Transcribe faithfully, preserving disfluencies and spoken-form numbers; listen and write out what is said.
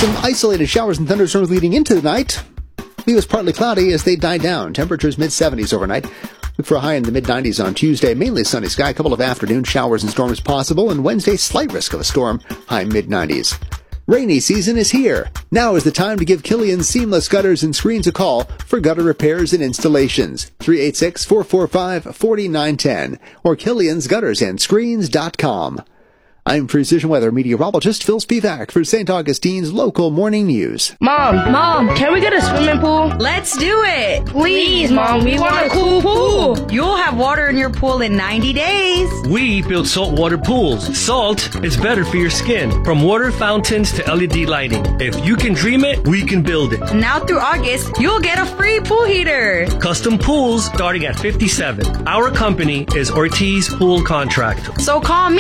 Some isolated showers and thunderstorms leading into the night. It was partly cloudy as they died down. Temperatures mid seventies overnight. Look for a high in the mid nineties on Tuesday. Mainly sunny sky. A couple of afternoon showers and storms possible. And Wednesday, slight risk of a storm. High mid nineties. Rainy season is here. Now is the time to give Killian Seamless Gutters and Screens a call for gutter repairs and installations. three eight six, four four five, four nine one zero or killians gutters and screens dot com. I'm Precision Weather meteorologist Phil Spivak for Saint Augustine's local morning news. Mom, Mom, can we get a swimming pool? Let's do it. Please, Mom, we want a cool pool. You'll have water in your pool in ninety days. We build saltwater pools. Salt is better for your skin. From water fountains to L E D lighting. If you can dream it, we can build it. Now through August, you'll get a free pool heater. Custom pools starting at fifty-seven. Our company is Ortiz Pool Contract. So call me.